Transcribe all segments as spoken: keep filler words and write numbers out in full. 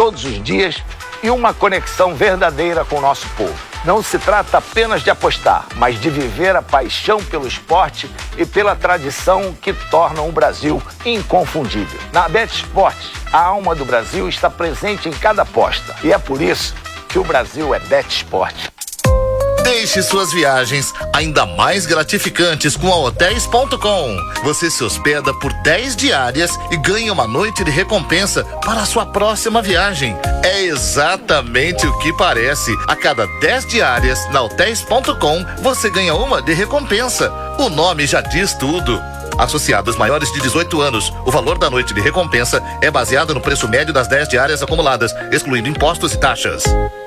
todos os dias e uma conexão verdadeira com o nosso povo. Não se trata apenas de apostar, mas de viver a paixão pelo esporte e pela tradição que tornam o Brasil inconfundível. Na BetSport, a alma do Brasil está presente em cada aposta. E é por isso que o Brasil é BetSport. Deixe suas viagens ainda mais gratificantes com a hotéis ponto com. Você se hospeda por dez diárias e ganha uma noite de recompensa para a sua próxima viagem. É exatamente o que parece. A cada dez diárias na hotéis ponto com, você ganha uma de recompensa. O nome já diz tudo. Associados maiores de dezoito anos, o valor da noite de recompensa é baseado no preço médio das dez diárias acumuladas, excluindo impostos e taxas.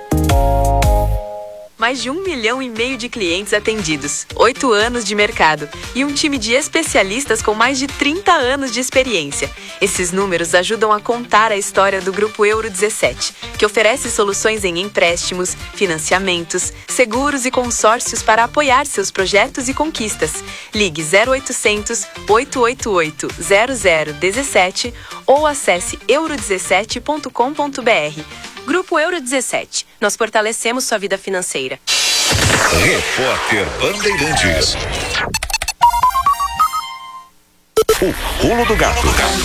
Mais de um milhão e meio de clientes atendidos, oito anos de mercado e um time de especialistas com mais de trinta anos de experiência. Esses números ajudam a contar a história do Grupo Euro dezessete, que oferece soluções em empréstimos, financiamentos, seguros e consórcios para apoiar seus projetos e conquistas. Ligue zero oitocentos, oito oito oito, zero zero um sete ou acesse euro dezessete ponto com ponto br. Grupo Euro dezessete. Nós fortalecemos sua vida financeira. Repórter Bandeirantes. O pulo do gato.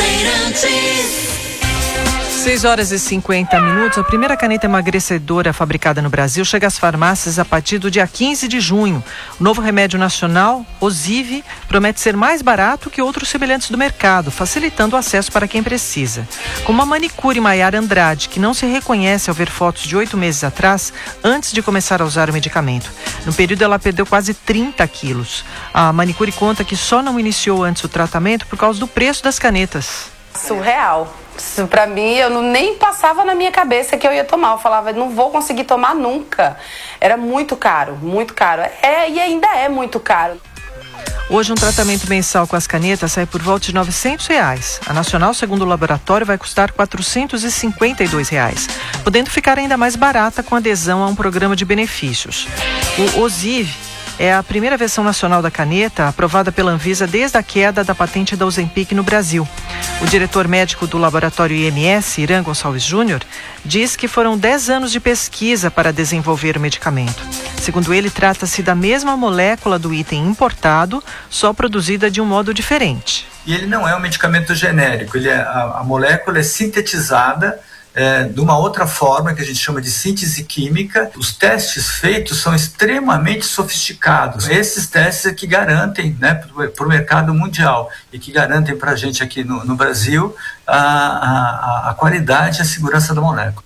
seis horas e cinquenta minutos. A primeira caneta emagrecedora fabricada no Brasil chega às farmácias a partir do dia quinze de junho. O novo remédio nacional, Ozivy, promete ser mais barato que outros semelhantes do mercado, facilitando o acesso para quem precisa. Como a manicure Maiara Andrade, que não se reconhece ao ver fotos de oito meses atrás, antes de começar a usar o medicamento. No período, ela perdeu quase trinta quilos. A manicure conta que só não iniciou antes o tratamento por causa do preço das canetas. Surreal. Isso, pra mim, eu não, nem passava na minha cabeça que eu ia tomar. Eu falava, não vou conseguir tomar nunca. Era muito caro, muito caro. É, e ainda é muito caro. Hoje, um tratamento mensal com as canetas sai por volta de novecentos reais. A nacional, segundo o laboratório, vai custar quatrocentos e cinquenta e dois reais, podendo ficar ainda mais barata com adesão a um programa de benefícios. O Ozivy é a primeira versão nacional da caneta, aprovada pela Anvisa desde a queda da patente da Ozempic no Brasil. O diretor médico do laboratório I M S, Irã Gonçalves Júnior, diz que foram dez anos de pesquisa para desenvolver o medicamento. Segundo ele, trata-se da mesma molécula do item importado, só produzida de um modo diferente. E ele não é um medicamento genérico, ele é, a, a molécula é sintetizada É, de uma outra forma que a gente chama de síntese química. Os testes feitos são extremamente sofisticados. Esses testes é que garantem, né, para o mercado mundial e que garantem para a gente aqui no, no Brasil a, a, a qualidade e a segurança da molécula.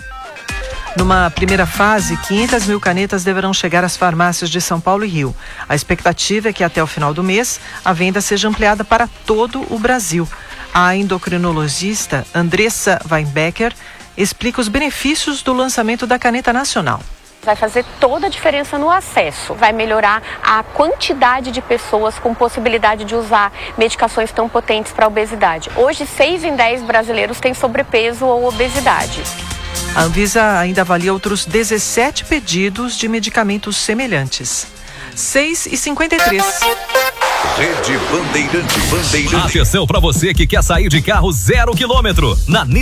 Numa primeira fase, quinhentas mil canetas deverão chegar às farmácias de São Paulo e Rio. A expectativa é que até o final do mês a venda seja ampliada para todo o Brasil. A endocrinologista Andressa Weinbecker explica os benefícios do lançamento da caneta nacional. Vai fazer toda a diferença no acesso, vai melhorar a quantidade de pessoas com possibilidade de usar medicações tão potentes para a obesidade. Hoje, seis em dez brasileiros têm sobrepeso ou obesidade. A Anvisa ainda avalia outros dezessete pedidos de medicamentos semelhantes. seis e cinquenta e três. Rede Bandeirantes. Bandeirantes. Atenção para você que quer sair de carro zero quilômetro. Na